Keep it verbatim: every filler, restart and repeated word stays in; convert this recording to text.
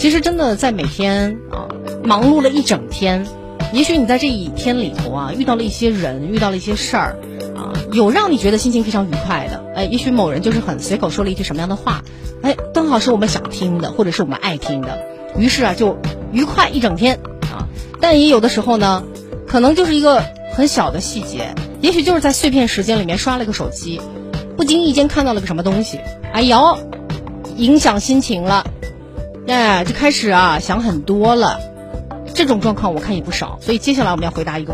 其实真的在每天啊忙碌了一整天，也许你在这一天里头啊遇到了一些人，遇到了一些事儿啊，有让你觉得心情非常愉快的，哎，也许某人就是很随口说了一句什么样的话，哎，刚好是我们想听的，或者是我们爱听的，于是啊就愉快一整天啊。但也有的时候呢，可能就是一个很小的细节，也许就是在碎片时间里面刷了个手机，不经意间看到了个什么东西，哎呦，影响心情了，哎，就开始啊想很多了。这种状况我看也不少，所以接下来我们要回答一个